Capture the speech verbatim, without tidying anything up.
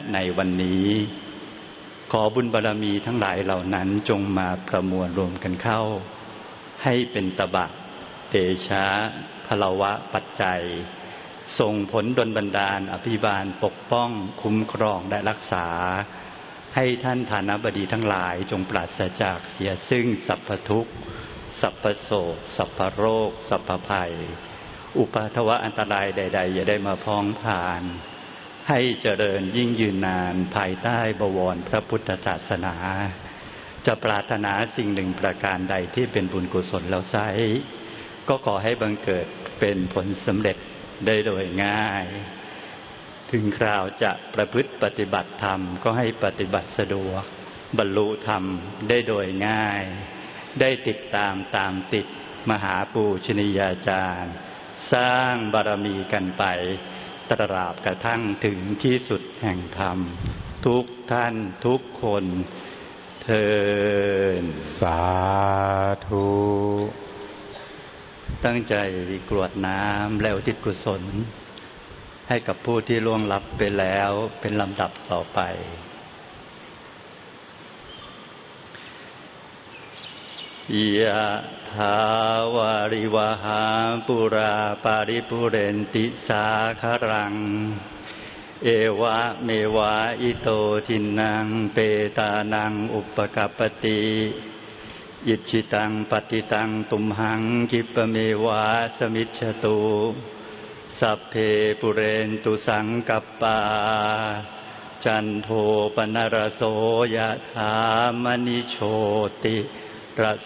ในวันนี้ขอบุญบารมีทั้งหลายเหล่านั้นจงมาประมวลรวมกันเข้าให้เป็นตบะเตชะพลวะปัจจัยส่งผลดลบันดาลอภิบาลปกป้องคุ้มครองและรักษาให้ท่านฐานะบดีทั้งหลายจงปราศจากเสียซึ่งสัพพทุกข์สัพพโศกสัพพโรคสัพพภัยอุปาทวะอันตรายใดๆอย่าได้มาพ้องผ่านให้เจริญยิ่งยืนนานภายใต้บวรพระพุทธศาสนาจะปรารถนาสิ่งหนึ่งประการใดที่เป็นบุญกุศลแล้วไซร้ก็ขอให้บังเกิดเป็นผลสำเร็จได้โดยง่ายถึงคราวจะประพฤติปฏิบัติธรรมก็ให้ปฏิบัติสะดวกบรรลุธรรมได้โดยง่ายได้ติดตามตามติดมหาปูชนียาจารย์สร้างบารมีกันไปตราบกระทั่งถึงที่สุดแห่งธรรมทุกท่านทุกคนเทอญสาธุตั้งใจกรวดน้ำแล้วอุทิศกุศลให้กับผู้ที่ล่วงลับไปแล้วเป็นลำดับต่อไปยะถาวาริวหาปุราปาริปุเรนติสาครังเอวะเมวะอิโตทินังเปตานังอุปกัปปติอิจิตังปฏิตังตุมหังคิปเมวะสมิจฉตุสัพเพปุเรนตุสังกัปปาจันโทปนรโสยะถามณิโชติระ